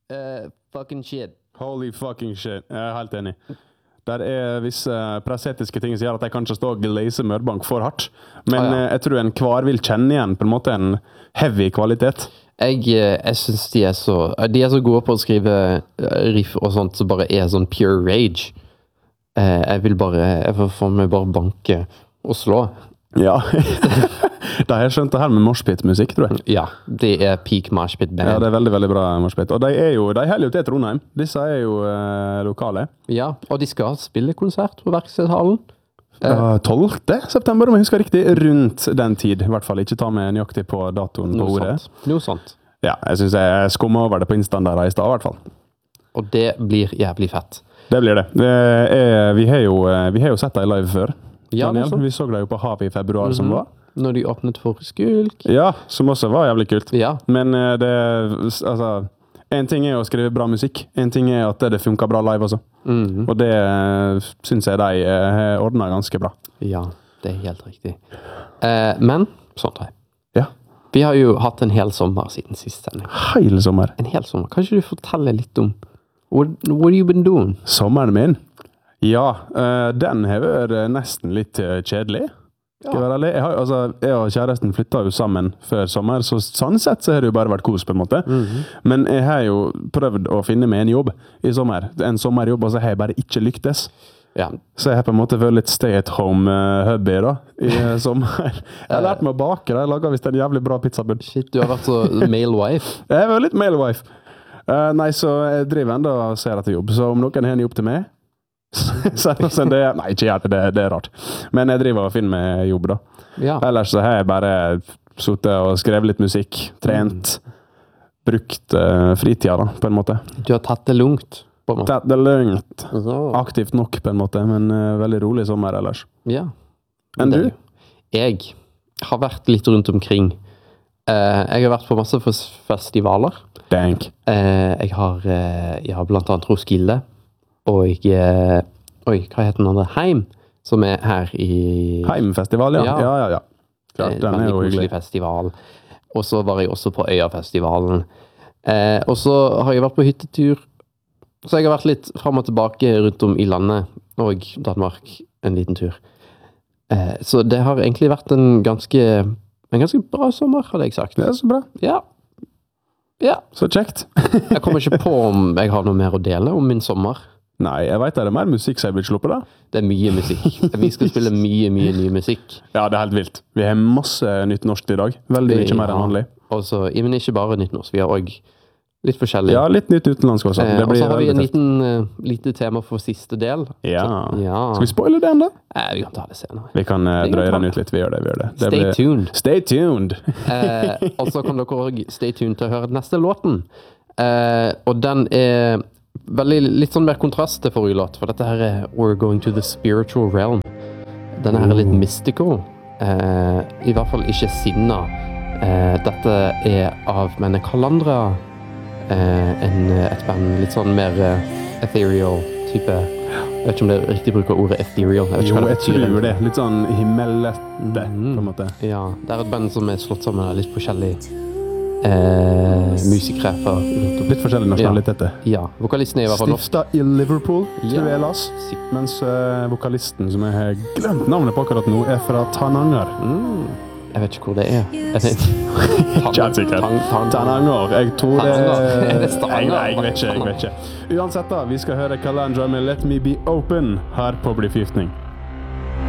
fucking shit. Holy fucking shit. Jeg helt enig. Der visse pressetiske ting som gjør at jeg kanskje står og glaser Mørbank for hardt. Men jeg tror en kvar vil kjenne igjen på en måte en heavy kvalitet. Jeg synes de er så gode på å skrive riff og sånt som bare sånn pure rage. Jeg får meg bare banke og slå. Ja. Da har jeg skjønt det her med moshpit-musikk, tror jeg. Ja, det peak moshpit-band. Ja, det veldig, veldig bra moshpit. Og de heller jo til Trondheim. Disse jo lokale. Ja, og de skal spille konsert på Verkstedhallen. 12. september, om jeg husker riktig, rundt den tid. I hvert fall ikke ta med nøyaktig på datoen på ordet. Noe sånt. Ja, jeg synes jeg skummer over det på Instaen der i sted, i hvert fall. Og det blir jævlig fett. Det blir det. Vi har jo sett deg live før. Ja, Daniel, vi så deg jo på Havet i februar som var. Når de åpnet for Skulk. Ja, som også var jævlig kult. Ja. Men en ting å skrive bra musikk. En ting at det funker bra live også. Og det synes jeg de har ordnet ganske bra. Ja, det helt riktig. Men, sånn da. Ja. Vi har jo hatt en hel sommer siden sist sending. Hele sommer. En hel sommer. Kan ikke du fortelle litt om what have you been doing? Sommeren min? Ja, den har vært nesten litt kjedelig. Ja. Jeg og kjæresten flyttet jo sammen før sommer, så sånn sett så har det jo bare vært kos på en måte. Men jeg har jo prøvd å finne meg en jobb i sommer. En sommerjobb, og så har jeg bare ikke lyktes. Ja. Så jeg har på en måte vært litt stay-at-home-hubby da, i sommer. Jeg har lært meg å bake, jeg lager visst en jævlig bra pizzabunn. Shit, du har vært så male-wife. Jeg har vært litt male-wife. Nei, så jeg driver enda og ser etter jobb. Så om noen har en jobb til meg, nei, ikke gjør det er rart. Men jeg driver og finner meg jobb da. Ja. Ellers så har jeg bare suttet og skrevet litt musikk, trent, brukt fritida da, på en måte. Du har tatt det lungt, på en måte. Tatt det lungt. Aktivt nok på en måte, men veldig rolig sommer ellers. Ja. Enn du? Jeg har vært litt rundt omkring. Jeg har vært på masse festivaler. Dank. Jeg har blant annet Roskilde. Og hva heter den andre? Heim, som her i... Heimfestival, ja. Ja. Klart, den jo hyggelig. Festival. Og så var jeg også på Øyafestivalen. Og så har jeg vært på hyttetur. Så jeg har vært litt frem og tilbake rundt om i landet, og Danmark en liten tur. Så det har egentlig vært en ganske bra sommer, hadde jeg sagt. Det så bra. Ja. Så kjekt. Jeg kommer ikke på om jeg har noe mer å dele om min sommer. Nei, jeg vet det er mer musikk som jeg vil sluppe da. Det er mye musikk. Vi skal spille mye ny musikk. Ja, det er helt vilt. Vi har masse nytt norsk i dag. Veldig mye mer enn vanlig. Men ikke bare nytt norsk. Vi har også litt forskjellig. Ja, litt nytt utenlandsk også. Og så har vi en lite tema for siste del. Ja. Så, skal vi spoile den da? Vi kan ta det senere. Vi kan drøye den ut litt. Vi gjør det. Stay tuned. Og så kan dere også stay tuned til å høre den neste låten. Og den litt sånn mer kontrast til forrige låt, for dette her We're Going to the Spiritual Realm. Denne her litt mystical. I hvert fall ikke sinna. Dette av Mene Kalandra. Et band litt sånn mer ethereal type. Jeg vet ikke om det er riktig bruk av ordet ethereal. Jeg tror det. Litt sånn himmelete, på en måte. Ja, det er et band som er slått sammen av litt forskjellig musikere fra litt forskjellige nasjonaliteter. Ja, vokalisten er i hvert fall norsk. Stifta i Liverpool, tror jeg las. Mens vokalisten, som jeg har glemt navnet på akkurat nå, er fra Tananger. Jeg vet ikke hvor det er. Tananger. Jeg tror det jeg vet ikke. Uansett da, vi skal høre Kalandra med Let Me Be Open her på Bli Forgiftning.